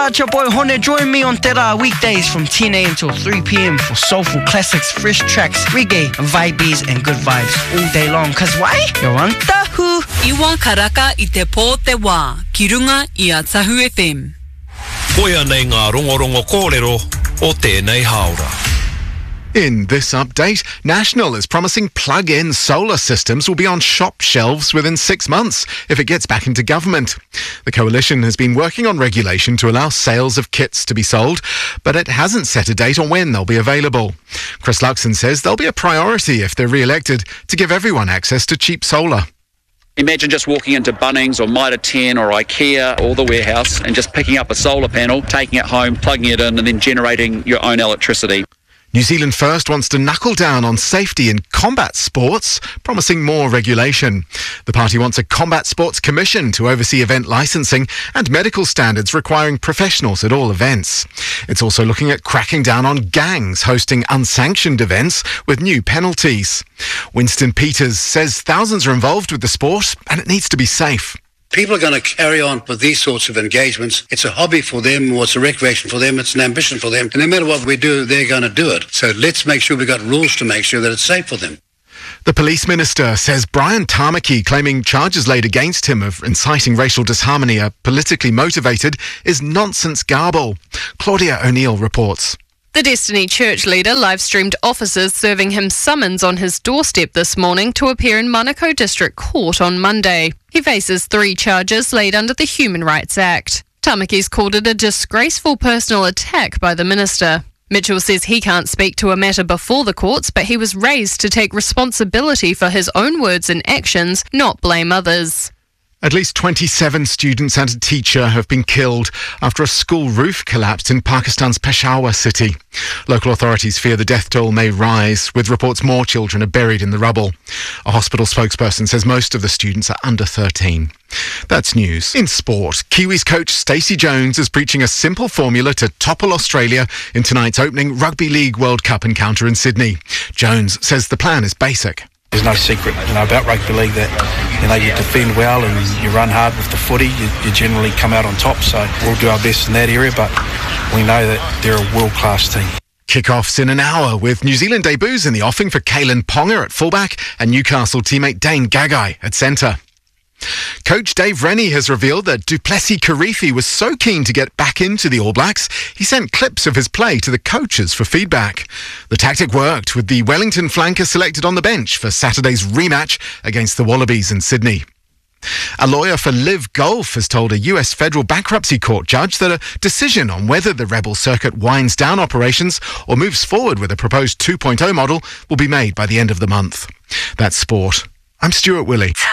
Kia, it's your boy Hone. Join me on Te Rā weekdays from 10 a.m. till 3 p.m. for soulful classics, fresh tracks, reggae, vibes and good vibes all day long. Cause why? You're on Tahu. Iwa karaka I te pō te wā, ki runga I a Tahu FM. Koia nei ngā rongorongo kōrero o tēnei haora. In this update, National is promising plug-in solar systems will be on shop shelves within 6 months if it gets back into government. The coalition has been working on regulation to allow sales of kits to be sold, but it hasn't set a date on when they'll be available. Chris Luxon says they'll be a priority if they're re-elected to give everyone access to cheap solar. Imagine just walking into Bunnings or Mitre 10 or IKEA or the warehouse and just picking up a solar panel, taking it home, plugging it in and then generating your own electricity. New Zealand First wants to knuckle down on safety in combat sports, promising more regulation. The party wants a combat sports commission to oversee event licensing and medical standards requiring professionals at all events. It's also looking at cracking down on gangs hosting unsanctioned events with new penalties. Winston Peters says thousands are involved with the sport and it needs to be safe. People are going to carry on with these sorts of engagements. It's a hobby for them, or it's a recreation for them, it's an ambition for them. And no matter what we do, they're going to do it. So let's make sure we've got rules to make sure that it's safe for them. The police minister says Brian Tamaki claiming charges laid against him of inciting racial disharmony are politically motivated is nonsense garble. Claudia O'Neill reports. The Destiny Church leader live-streamed officers serving him summons on his doorstep this morning to appear in Manukau District Court on Monday. He faces 3 charges laid under the Human Rights Act. Tamaki's called it a disgraceful personal attack by the minister. Mitchell says he can't speak to a matter before the courts, but he was raised to take responsibility for his own words and actions, not blame others. At least 27 students and a teacher have been killed after a school roof collapsed in Pakistan's Peshawar city. Local authorities fear the death toll may rise, with reports more children are buried in the rubble. A hospital spokesperson says most of the students are under 13. That's news. In sport, Kiwis coach Stacey Jones is preaching a simple formula to topple Australia in tonight's opening Rugby League World Cup encounter in Sydney. Jones says the plan is basic. There's no secret, about rugby league that, you defend well and you run hard with the footy, you generally come out on top. So we'll do our best in that area, but we know that they're a world-class team. Kick-offs in an hour with New Zealand debuts in the offing for Kalen Ponga at fullback and Newcastle teammate Dane Gagai at centre. Coach Dave Rennie has revealed that Duplessis Kirifi was so keen to get back into the All Blacks, he sent clips of his play to the coaches for feedback. The tactic worked, with the Wellington flanker selected on the bench for Saturday's rematch against the Wallabies in Sydney. A lawyer for Live Golf has told a US federal bankruptcy court judge that a decision on whether the Rebel circuit winds down operations or moves forward with a proposed 2.0 model will be made by the end of the month. That's sport. I'm Stuart Willey.